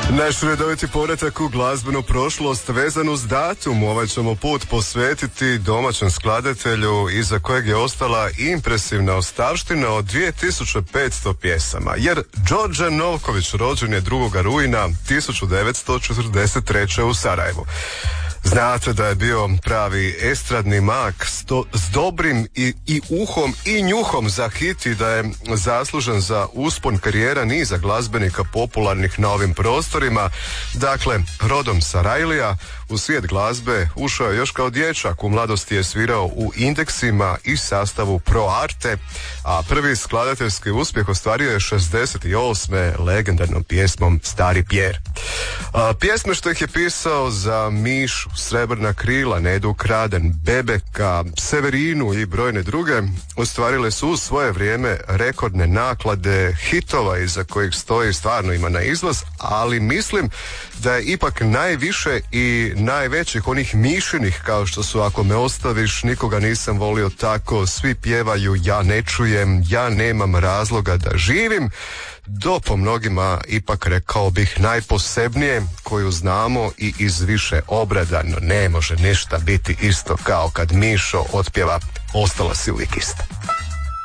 Naš redoviti povratak u glazbenu prošlost vezan uz datum. Ovaj ćemo put posvetiti domaćem skladatelju iza kojeg je ostala impresivna ostavština od 2500 pjesama. Jer Đorđe Novković rođen je 2. rujna 1943. u Sarajevu. Znate da je bio pravi estradni mak s dobrim i uhom i njuhom za hit i da je zaslužen za uspon karijera niza glazbenika popularnih na ovim prostorima. Dakle, rodom Sarajlija, u svijet glazbe ušao je još kao dječak. U mladosti je svirao u Indeksima i sastavu Pro Arte, a prvi skladateljski uspjeh ostvario je 68. legendarnom pjesmom Stari Pjer. Pjesme što ih je pisao za Mišu, Srebrna krila, Nedu Kraden, Bebeka, Severinu i brojne druge ostvarile su u svoje vrijeme rekordne naklade hitova iza kojih stoji stvarno ima na izlaz, ali mislim da je ipak najviše i najvećih onih Mišinih, kao što su Ako me ostaviš, Nikoga nisam volio tako, Svi pjevaju, Ja ne čujem, Ja nemam razloga da živim, do po mnogima ipak rekao bih najposebnije koju znamo i iz više obrada, no ne može ništa biti isto kao kad Mišo otpjeva Ostala si uvijek ista.